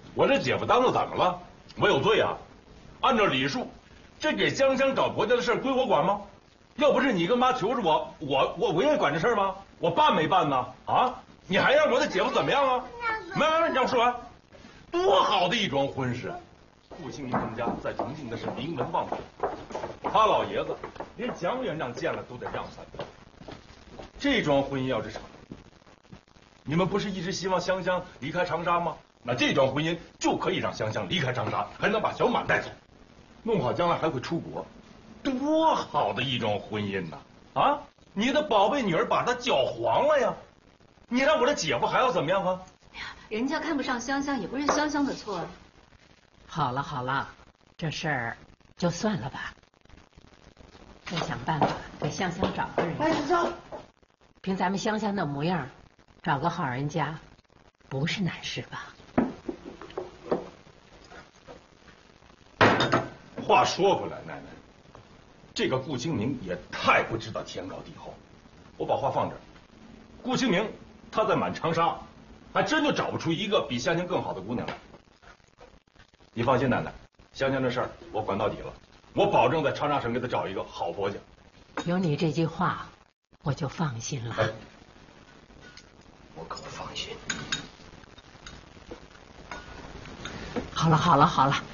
我这姐夫当的怎么了？我有罪啊！按照礼数，这给香香找婆家的事归我管吗？要不是你跟妈求着我，我愿意管这事吗？我办没办呢？啊！你还让我的姐夫怎么样啊？没，你让我说完。多好的一桩婚事！顾清明他们家在重庆那是名门望族，他老爷子连蒋院长见了都得让三分。这桩婚姻要是成，你们不是一直希望香香离开长沙吗？那这桩婚姻就可以让香香离开长沙，还能把小满带走，弄好将来还会出国，多好的一桩婚姻呐！啊，你的宝贝女儿把她搅黄了呀！你让我的姐夫还要怎么样啊？ 人家看不上香香，也不是香香的错啊。 好了好了，这事儿就算了吧。再想办法给香香找个人。 哎，子昭， 凭咱们香香的模样，找个好人家，不是难事吧？ 话说回来，奶奶，这个顾清明也太不知道天高地厚。我把话放这儿，顾清明他在满长沙，还真就找不出一个比香香更好的姑娘来。你放心，奶奶，香香这事儿我管到底了，我保证在长沙省给她找一个好婆家。 有你这句话，我就放心了。 我可不放心。 好了好了好了，